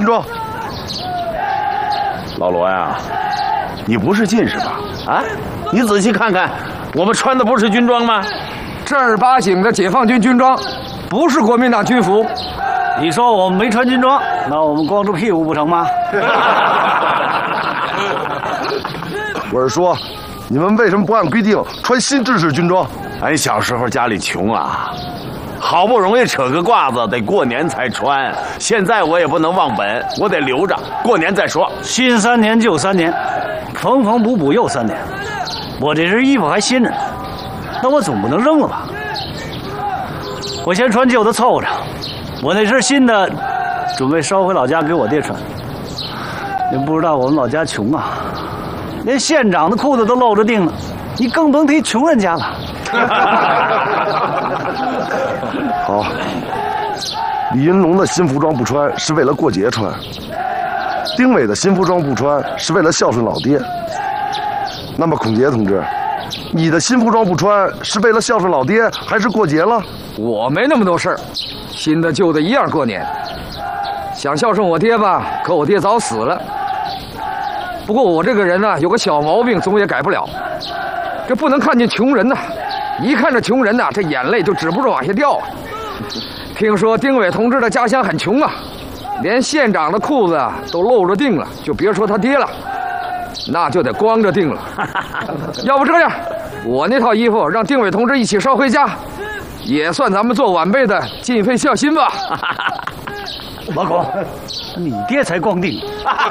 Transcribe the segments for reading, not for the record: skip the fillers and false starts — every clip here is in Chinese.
装。 老罗呀，你不是近视吧？啊，你仔细看看，我们穿的不是军装吗？ 正儿八经的解放军军装，不是国民党军服。 你说我们没穿军装，那我们光着屁股不成吗？ 我是说，你们为什么不按规定穿新制式军装？ 俺小时候家里穷啊，好不容易扯个褂子，得过年才穿。现在我也不能忘本，我得留着，过年再说。 新3年旧3年，缝缝补补又3年。我这身衣服还新着呢，那我总不能扔了吧？我先穿旧的凑着，我那身新的准备捎回老家给我爹穿。你不知道我们老家穷啊，连县长的裤子都露着腚了，你更甭提穷人家了。 好，李云龙的新服装不穿是为了过节穿，丁伟的新服装不穿是为了孝顺老爹。那么孔杰同志，你的新服装不穿是为了孝顺老爹还是过节了？ 我没那么多事儿，新的旧的一样过年。想孝顺我爹吧，可我爹早死了。不过我这个人呢，有个小毛病，总也改不了，这不能看见穷人呐。一看着穷人呐，这眼泪就止不住往下掉。听说丁伟同志的家乡很穷啊，连县长的裤子都露着腚了，就别说他爹了，那就得光着腚了。要不这样，我那套衣服让丁伟同志一起捎回家，也算咱们做晚辈的尽一份孝心吧。 老孔，你爹才光腚。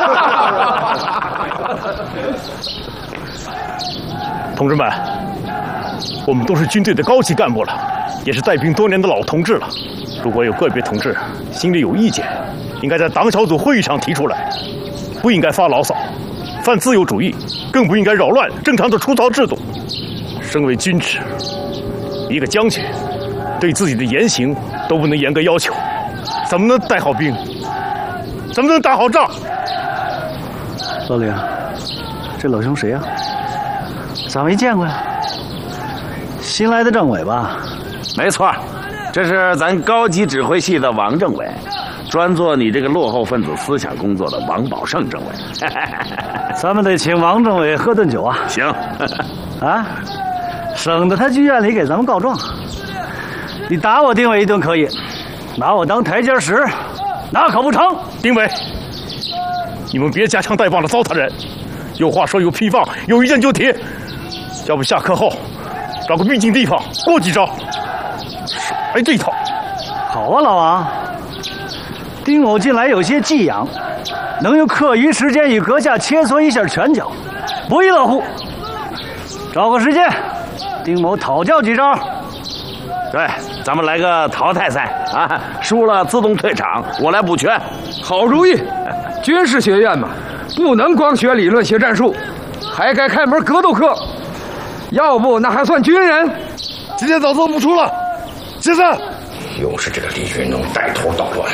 同志们，我们都是军队的高级干部了，也是带兵多年的老同志了。如果有个别同志心里有意见，应该在党小组会议上提出来，不应该发牢骚，犯自由主义，更不应该扰乱正常的出操制度。身为军职，一个将军对自己的言行都不能严格要求，怎么能带好兵？怎么能打好仗？ 老李啊，这老兄谁呀？咋没见过呀？新来的政委吧？ 没错，这是咱高级指挥系的王政委，专做你这个落后分子思想工作的王宝胜政委。 咱们得请王政委喝顿酒啊！ 行， 啊，省得他剧院里给咱们告状。你打我丁伟一顿可以，拿我当台阶石，那可不成。 丁伟，你们别夹枪带棒的糟蹋人，有话说有屁放，有一箭就铁。要不下课后找个僻静地方过几招，少来这一套。 好啊，老王，丁某近来有些寄养，能用课余时间与阁下切磋一下拳脚，不亦乐乎。找个时间，丁某讨教几招。 对，咱们来个淘汰赛啊，输了自动退场，我来补拳。 好主意，军事学院嘛，不能光学理论学战术，还该开门格斗课。要不那还算军人？ 今天早操不出了，解散。 又是这个李云龙带头捣乱。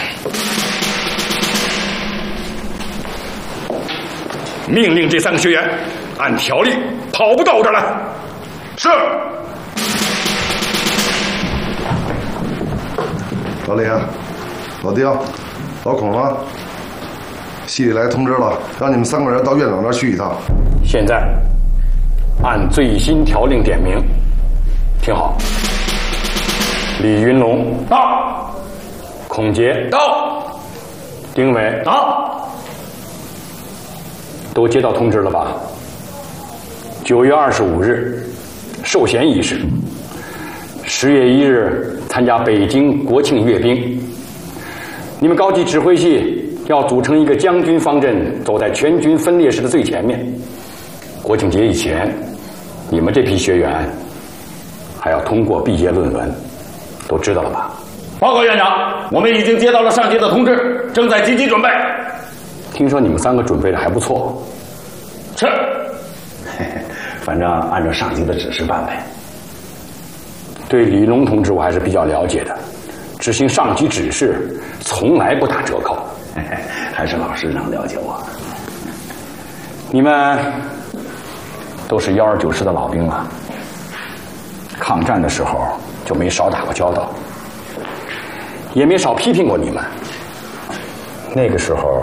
命令这3个学员按条例跑步到我这儿来。是。 老李、老丁、老孔啊，系里来通知了，让你们3个人到院长那儿去一趟。 现在按最新条令点名，听好。李云龙到，孔杰到，丁伟到，都接到通知了吧？9月25日授衔仪式，10月1日参加北京国庆阅兵。你们高级指挥系要组成一个将军方阵，走在全军分列式的最前面。国庆节以前，你们这批学员还要通过毕业论文，都知道了吧？报告院长，我们已经接到了上级的通知，正在积极准备。听说你们3个准备的还不错。是。反正按照上级的指示办呗。对李龙同志我还是比较了解的，执行上级指示从来不打折扣。还是老师长了解我。你们都是129师的老兵了，抗战的时候就没少打过交道，也没少批评过你们。那个时候